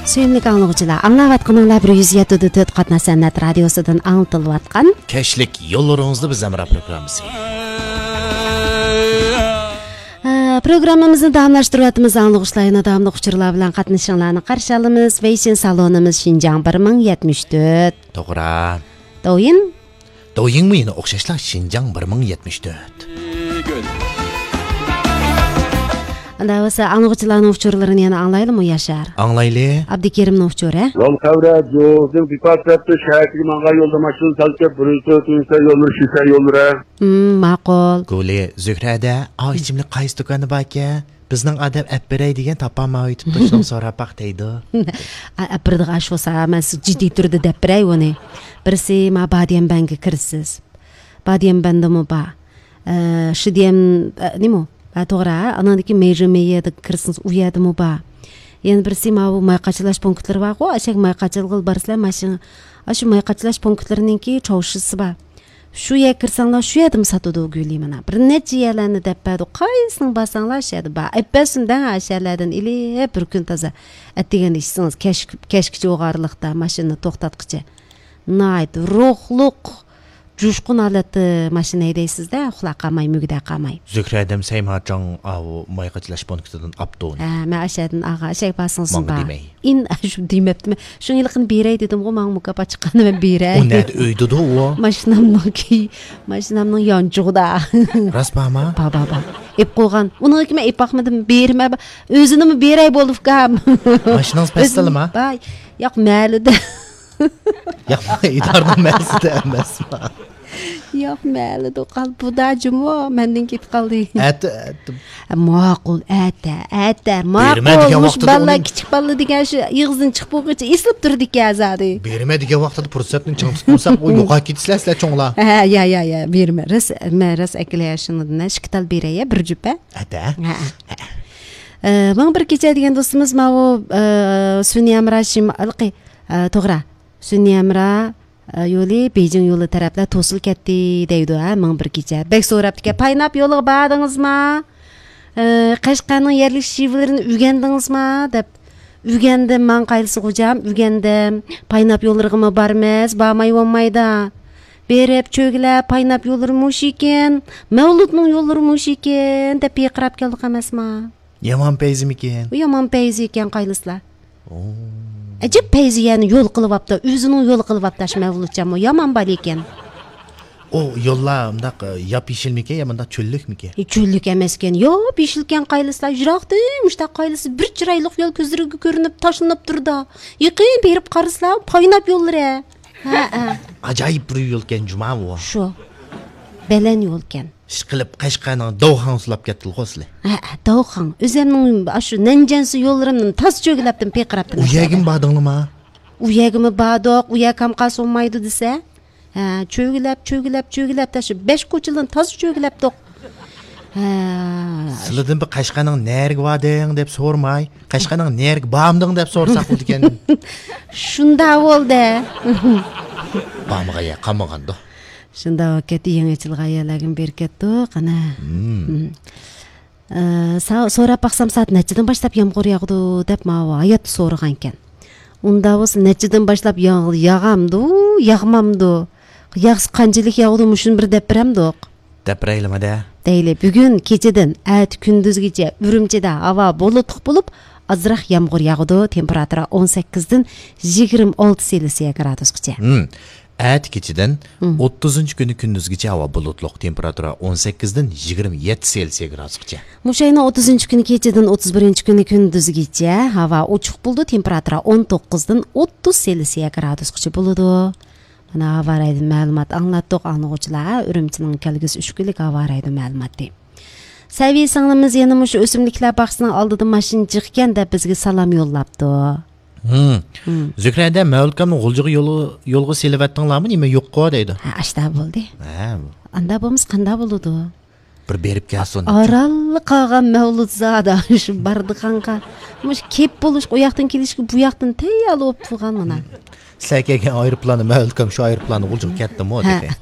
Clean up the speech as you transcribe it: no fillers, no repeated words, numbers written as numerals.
Сүйімлік аңлығычылар, аңлап атқаныңлар 107.4 қатна сәннәт радиосыдан аңтылып атқан. Кәшілік yollarыңызды біз әміра программысы. Programımızı damlaştırıyatımız аңлығышлайына дамлық ұшырла білен қатнышыңланы қаршы алымыз. Вейсен салонымыз Шинжаң 1074. Тоғыра. Дойын? Дойын мұйыны оқшашла Шинжаң 1074. Анда осы аңлығычыларының ұшырларын ені аңлайлы мұ Яшар? Аңлайлы. Абдикеримнің ұшыры? Yol kavra, yolun bir patrattı, şahitli manga yolda maçını salçıp, burası ötünse yolur, şişer yolura. Maqol. Guli, Zührədə, içimli qaysı dükkanı bakya? Bizning adam əppirəy degan tapama aytib turishdan sonra bax deydi. Əppirdiq aş olsa, mən ciddi turda dəppirəy onu. Birisi ma badiyem bəngi kirsiz. Badiyem bəndə mu ba? Şidiyem, ne mu? To'g'ri, anadagi mejimeyedi kirsiz uyadi mu ba? Endi birisi ma bu mayqachilash punktlari bor-ku, ashak mayqachilg'il barsizlar, mashina. Shu mayqachilash punktlarininki chovshisi bor. Shu yerga kirsanglar, shu yerda sotadi o'g'ili mana. Bir necha yerlarni dappadi, qaysini basanglar shadi ba. Aypasundan asharlardan ili bir kun toza. Atdegan ishsingiz kashkichi o'g'arliqda mashina to'xtatqicha. Nayt ruhluq Cuşqun alatı maşina edeysizdə, uxla qamay, mügdə qamay. Zührədəm Seymacan avu mayqaçılaş punktidan apdon. Mən aşağıdan ağa, aşağı basınsın ba. Mağı demey. İn şu deməpdim. Şun ilqin birey dedim, o mağı muqapa çıxanı mən birey. O nədir öydə də o? Maşinamның yancıqda. Ras bama? Ba. Ep qoğan. Onu kimi ep baxmadım, bermə. Özünü mü birey bolub qam. Maşinanız bəstəli ma? Bay, yox məlidə. Yapma, idardan məlsidə əməsma. Yox, məli də qal, bu da cümə, məndən get qaldı. Əti. Maqul, ətə, Bermədik maqul, vaxtıda balla, onun- kiçik balla degan şu yığızın çıxıb boğucu, eslib durdik ya zadı. Bermədigan vaxtda fürsətini çıngıb tutmasaq, o yoxa ketisizlər çoğla. Ya, bermə, ras əkləyəşini, şıqtal berəyə, bir cüpə. Ədə? Mən bir keçə degan dostumuz, ma o Sünniyamra şim, alqi, toğra, Sünniyamra, yolu Beijing yolu taraflar to'sil ketdi deydi men bir kecha. Bek so'rabdiki, paynab yo'liga bordingizmi? Qashqarning yerlik shivlarini o'rgandingizmi deb. O'rgandim, men qaylisi xo'jam, o'rgandim. Paynab yo'llarga bormas, bormay olmaydi. Berib cho'glab paynab yo'llari mush ekan, Mavludning yo'llari mush ekan deb yiqirab keldik emasmi? Yaman peyzim ekan. U yomon peyzi ekan qaylislar. Acib peyzi yani yol qilib apta, o'zining yo'l qilib aptash Mavludjam, yomon bal ekan. O yo'llar undaq yap yeshilmikan, yamanda cho'llikmikan? Cho'llik emas ekan. Yo'q, beshilgan qaylislar jiroqdim, mushtaq qaylisi bir chiroyli yo'l ko'zlariga ko'rinib, tashlanib turdi. Yiqin berib qaraslar, paynab yo'llari. Ajoyib bir yo'l ekan, juma bu. Shu. Baland yo'l ekan. Ishqilib Qashqarning Dovxan sulab ketdi qo'sli. Dovxan. O'zimning shu Nanjansi yo'llarimni tas cho'gilabdim, peqirabdim. U yegim bordingmi? U yegimi bordoq, u yakam qasolmaydi desa, cho'gilab taşı 5 ko'chadan tas cho'gilabdiq. Sizlardan bir Qashqarning nerga bording deb so'rmay, Qashqarning nerga bormding deb so'rsak bo'ldi ekan. Shunda bo'ldi. Bamg'aya qamag'anda. Shunda ketdi yangichilga ayolagim berketdi, qana. So'rab baqsam soat nechidan boshlab yomg'ir yog'di deb ma'vo ayat so'ragan ekan. Unda bo'lsa nechidan boshlab yog'amdi, yog'mamdi. Yog'si qanchalik yog'di shuni bir deb biramdiq. Dapraylamada. Deyli, bugun kechadan at kunduzgacha Urumchida havo bulutli bo'lib, azroq yomg'ir yog'di, temperatura 18 dan 26 Selsiya gradusgacha. At kechidan 30-kuni kunduzgacha havo bulutli, temperatura 18 dan 27 Selsiya gradusgacha. Mushayna 30-kuni kechadan 31-kuni kunduzgacha havo ochiq bo'ldi, temperatura 19 dan 30 Selsiya gradusgacha bo'ladi. Mana havo raydi ma'lumot anglatdik anglovchilar, Urumchining kelgusi 3 kunlik havo raydi ma'lumoti. Saviy singlimiz yana shu o'simliklar bog'sining oldida mashina chiqqan deb bizga salom yo'llabdi. Zührədə Mavludjamning g'uljiga yo'lga selavatdinglarmi, nima yo'q-ku deydi. Ashta bo'ldi. Anda bo'lmiz qanda bo'ladi? Bir berib kelsin. Aralli qolgan Mavludzada shu bardiqanqa. Mush kep bo'lish, u yoqdan kelishga bu yoqdan tayyor bo'lib turgan mana. Sizlar kelgan aeroplanni Mavludjam shu aeroplanni g'uljiga ketdimi dedi.